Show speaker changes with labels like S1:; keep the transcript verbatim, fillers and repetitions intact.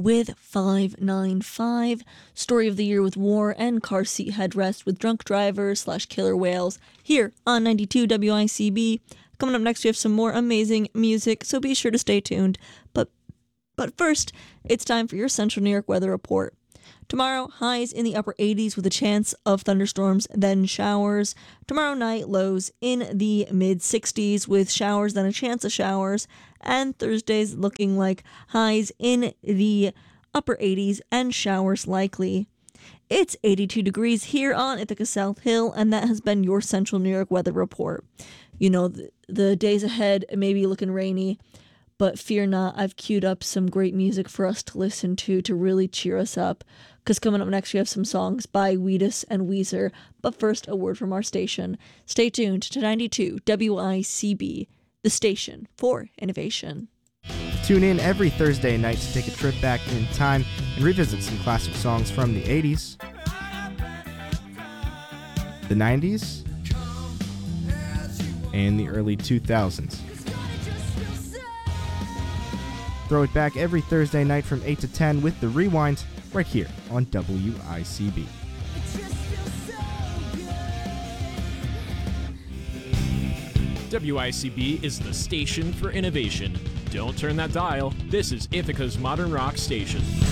S1: with five nine five. Story of the year with War and Car Seat Headrest with Drunk Driver slash Killer Whales here on ninety-two W I C B. Coming up next, we have some more amazing music, so be sure to stay tuned. But but first, it's time for your Central New York weather report. Tomorrow, highs in the upper eighties with a chance of thunderstorms, then showers. Tomorrow night, lows in the mid sixties with showers, then a chance of showers. And Thursday's looking like highs in the upper eighties and showers likely. It's eighty-two degrees here on Ithaca South Hill, and that has been your Central New York weather report. You know, the, the days ahead may be looking rainy, but fear not, I've queued up some great music for us to listen to to really cheer us up. Because coming up next, we have some songs by Wheatus and Weezer. But first, a word from our station. Stay tuned to ninety-two W I C B, the station for innovation.
S2: Tune in every Thursday night to take a trip back in time and revisit some classic songs from the eighties, the nineties, and the early two thousands. Throw it back every Thursday night from eight to ten with The Rewind, right here on W I C B.
S3: W I C B is the station for innovation. Don't turn that dial. This is Ithaca's Modern Rock Station.